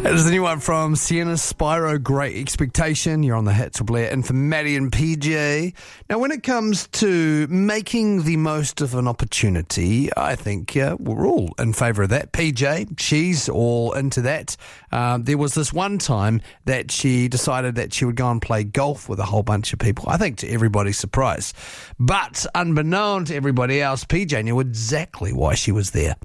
There's the new one from Sienna Spyro, Great Expectation. You're on the hit to Blair and for Maddie and PJ. Now, when it comes to making the most of an opportunity, I think we're all in favour of that. PJ, she's all into that. There was this one time that she decided that she would go and play golf with a whole bunch of people, I think to everybody's surprise. But unbeknown to everybody else, PJ knew exactly why she was there.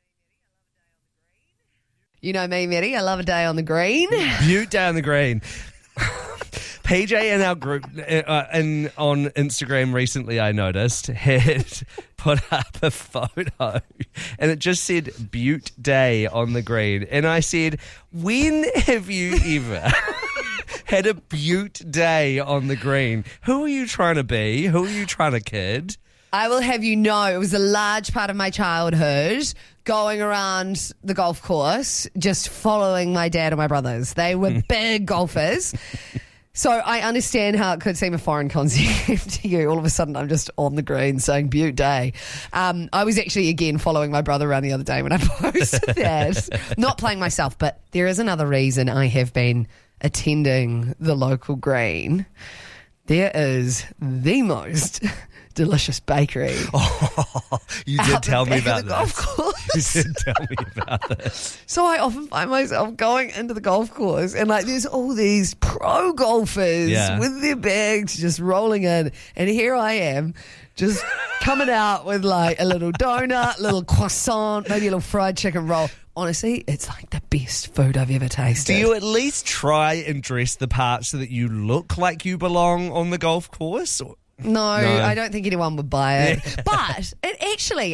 You know me, Maddie. I love a day on the green. Butte day on the green. PJ in our group on Instagram recently, I noticed, had put up a photo and it just said Butte Day on the green. And I said, when have you ever had a Butte Day on the green? Who are you trying to be? Who are you trying to kid? I will have you know, it was a large part of my childhood going around the golf course, just following my dad and my brothers. They were big golfers. So I understand how it could seem a foreign concept to you. All of a sudden, I'm just on the green saying Butte Day. I was actually, again, following my brother around the other day when I posted that. Not playing myself, but there is another reason I have been attending the local green. There is the most delicious bakery. Oh, you did tell me about this. You did tell me about this. So I often find myself going into the golf course and there's all these pro golfers with their bags just rolling in, and here I am just coming out with a little donut, little croissant, maybe a little fried chicken roll. Honestly, it's the best food I've ever tasted. Do you at least try and dress the part so that you look like you belong on the golf course? No, I don't think anyone would buy it. But it actually,